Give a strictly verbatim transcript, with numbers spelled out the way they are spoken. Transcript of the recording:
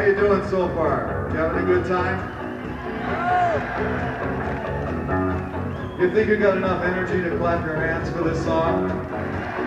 you doing so far? You having a good time? You think you got enough energy to clap your hands for this song?